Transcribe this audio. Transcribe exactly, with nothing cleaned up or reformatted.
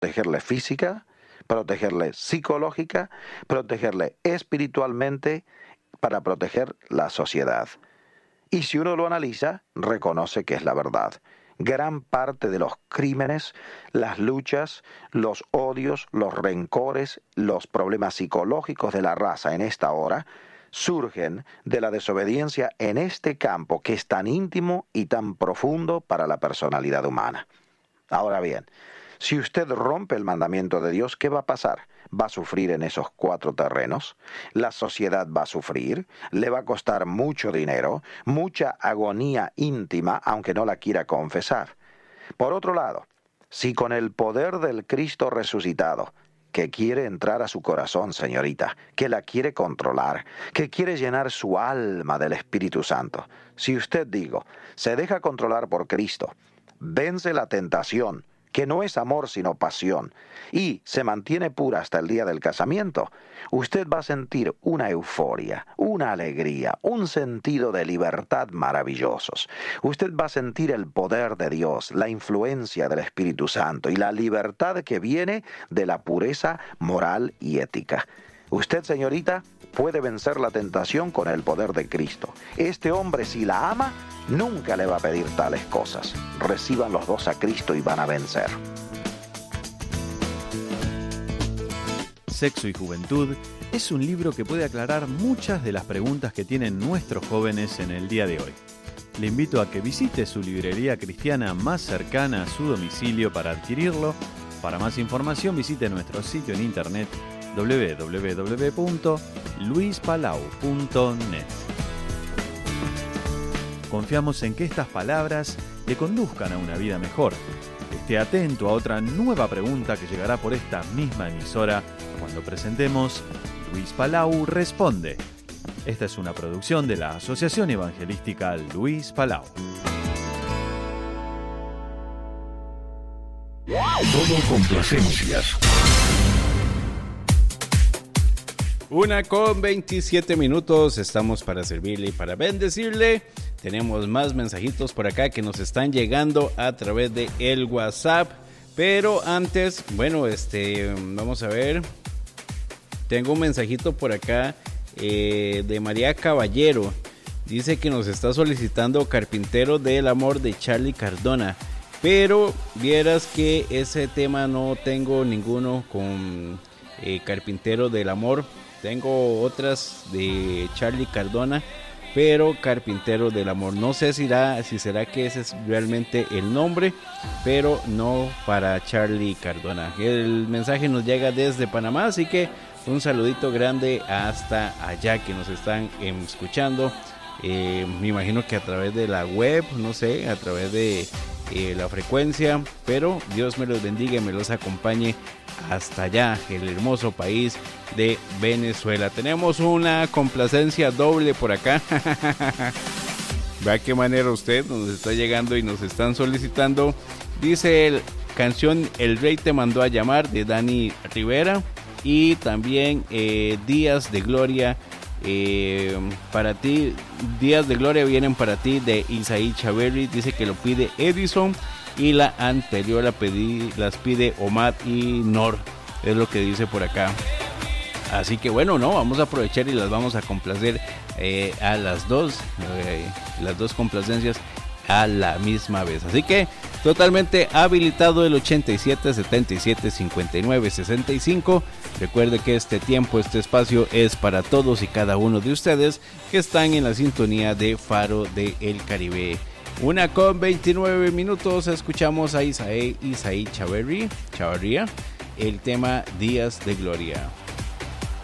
protegerle física, protegerle psicológica, protegerle espiritualmente, para proteger la sociedad. Y si uno lo analiza, reconoce que es la verdad. Gran parte de los crímenes, las luchas, los odios, los rencores, los problemas psicológicos de la raza en esta hora, surgen de la desobediencia en este campo que es tan íntimo y tan profundo para la personalidad humana. Ahora bien, si usted rompe el mandamiento de Dios, ¿qué va a pasar? Va a sufrir en esos cuatro terrenos, la sociedad va a sufrir, le va a costar mucho dinero, mucha agonía íntima, aunque no la quiera confesar. Por otro lado, si con el poder del Cristo resucitado, que quiere entrar a su corazón, señorita, que la quiere controlar, que quiere llenar su alma del Espíritu Santo, si usted, digo, se deja controlar por Cristo, vence la tentación, que no es amor sino pasión, y se mantiene pura hasta el día del casamiento, usted va a sentir una euforia, una alegría, un sentido de libertad maravillosos. Usted va a sentir el poder de Dios, la influencia del Espíritu Santo y la libertad que viene de la pureza moral y ética. Usted, señorita, puede vencer la tentación con el poder de Cristo. Este hombre, si la ama, nunca le va a pedir tales cosas. Reciban los dos a Cristo y van a vencer. Sexo y Juventud es un libro que puede aclarar muchas de las preguntas que tienen nuestros jóvenes en el día de hoy. Le invito a que visite su librería cristiana más cercana a su domicilio para adquirirlo. Para más información visite nuestro sitio en internet doble u doble u doble u punto luis palau punto net. Confiamos en que estas palabras le conduzcan a una vida mejor. Esté atento a otra nueva pregunta que llegará por esta misma emisora cuando presentemos Luis Palau Responde. Esta es una producción de la Asociación Evangelística Luis Palau. Todo complacencias. Una con veintisiete minutos, estamos para servirle y para bendecirle. Tenemos más mensajitos por acá que nos están llegando a través de el WhatsApp. Pero antes, bueno, este, vamos a ver. Tengo un mensajito por acá eh, de María Caballero. Dice que nos está solicitando Carpintero del Amor de Charly Cardona. Pero vieras que ese tema no tengo ninguno con eh, Carpintero del Amor. Tengo otras de Charly Cardona, pero Carpintero del Amor. No sé si será, si será que ese es realmente el nombre, pero no para Charly Cardona. El mensaje nos llega desde Panamá, así que un saludito grande hasta allá que nos están escuchando. Eh, me imagino que a través de la web, no sé, a través de eh, la frecuencia, pero Dios me los bendiga y me los acompañe hasta allá, el hermoso país de Venezuela. Tenemos una complacencia doble por acá. Vea qué manera usted nos está llegando y nos están solicitando. Dice el canción El Rey te mandó a llamar de Dani Rivera, y también eh, Días de Gloria eh, para ti. Días de Gloria vienen para ti de Isaí Chaverri. Dice que lo pide Edison, y la anterior la pedí, las pide Omar y Nor, es lo que dice por acá. Así que bueno, no, vamos a aprovechar y las vamos a complacer eh, a las dos, eh, las dos complacencias a la misma vez. Así que totalmente habilitado el ochenta y siete, setenta y siete, cincuenta y nueve, sesenta y cinco. Recuerde que este tiempo, este espacio es para todos y cada uno de ustedes que están en la sintonía de Faro de El Caribe. Una con veintinueve minutos, escuchamos a Isaí, Isaí Chaverri, Chavarría, el tema Días de Gloria.